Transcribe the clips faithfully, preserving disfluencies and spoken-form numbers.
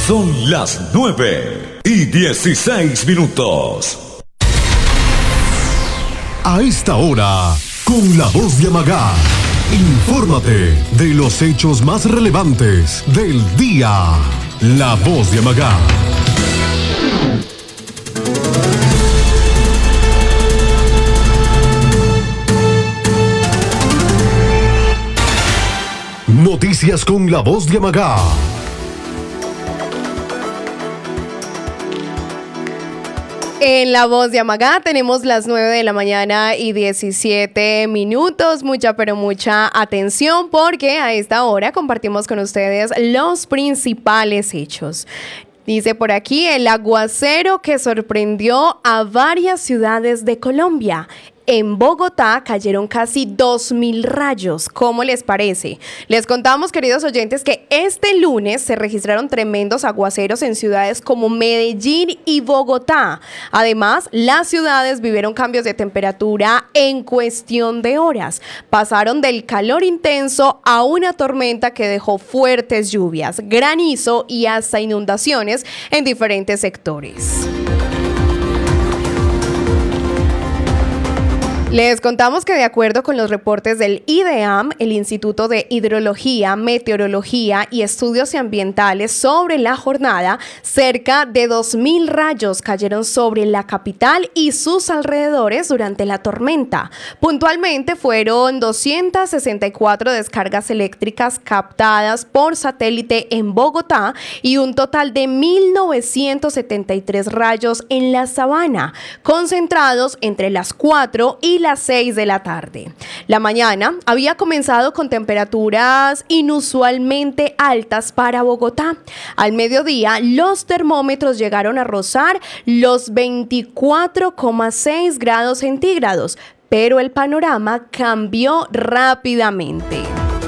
Son las nueve y dieciséis minutos. A esta hora, con la voz de Amagá, infórmate de los hechos más relevantes del día. La voz de Amagá. Noticias con la voz de Amagá. En La Voz de Amagá tenemos las nueve de la mañana y diecisiete minutos. Mucha, pero mucha atención porque a esta hora compartimos con ustedes los principales hechos. Dice por aquí, el aguacero que sorprendió a varias ciudades de Colombia. En Bogotá cayeron casi dos mil rayos. ¿Cómo les parece? Les contamos, queridos oyentes, que este lunes se registraron tremendos aguaceros en ciudades como Medellín y Bogotá. Además, las ciudades vivieron cambios de temperatura en cuestión de horas. Pasaron del calor intenso a una tormenta que dejó fuertes lluvias, granizo y hasta inundaciones en diferentes sectores. Les contamos que de acuerdo con los reportes del IDEAM, el Instituto de Hidrología, Meteorología y Estudios Ambientales, sobre la jornada, cerca de dos mil rayos cayeron sobre la capital y sus alrededores durante la tormenta. Puntualmente fueron doscientas sesenta y cuatro descargas eléctricas captadas por satélite en Bogotá y un total de mil novecientos setenta y tres rayos en la sabana, concentrados entre las cuatro y las seis de la tarde. La mañana había comenzado con temperaturas inusualmente altas para Bogotá. Al mediodía, los termómetros llegaron a rozar los veinticuatro coma seis grados centígrados, pero el panorama cambió rápidamente.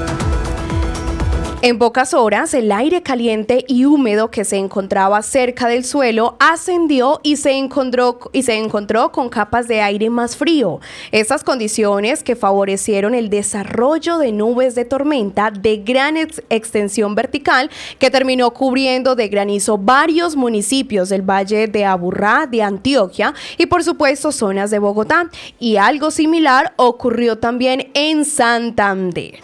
En pocas horas, el aire caliente y húmedo que se encontraba cerca del suelo ascendió y se encontró, y se encontró con capas de aire más frío. Estas condiciones que favorecieron el desarrollo de nubes de tormenta de gran ex- extensión vertical que terminó cubriendo de granizo varios municipios del Valle de Aburrá, de Antioquia y por supuesto zonas de Bogotá. Y algo similar ocurrió también en Santander.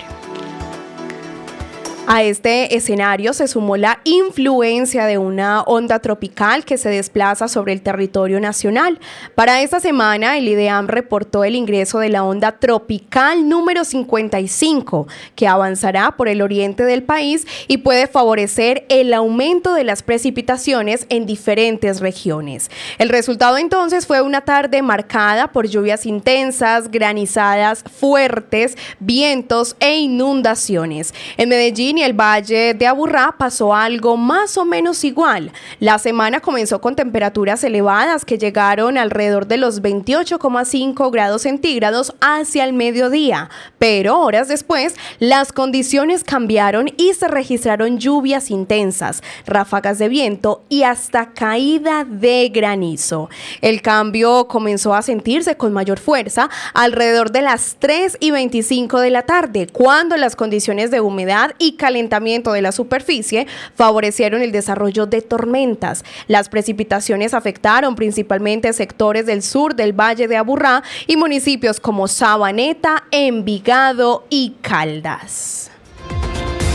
A este escenario se sumó la influencia de una onda tropical que se desplaza sobre el territorio nacional. Para esta semana, el IDEAM reportó el ingreso de la onda tropical número cincuenta y cinco, que avanzará por el oriente del país y puede favorecer el aumento de las precipitaciones en diferentes regiones. El resultado entonces fue una tarde marcada por lluvias intensas, granizadas fuertes, vientos e inundaciones. En Medellín y el Valle de Aburrá pasó algo más o menos igual. La semana comenzó con temperaturas elevadas que llegaron alrededor de los veintiocho coma cinco grados centígrados hacia el mediodía, pero horas después las condiciones cambiaron y se registraron lluvias intensas, ráfagas de viento y hasta caída de granizo. El cambio comenzó a sentirse con mayor fuerza alrededor de las tres y veinticinco de la tarde, cuando las condiciones de humedad y calentamiento de la superficie favorecieron el desarrollo de tormentas. Las precipitaciones afectaron principalmente sectores del sur del Valle de Aburrá y municipios como Sabaneta, Envigado y Caldas.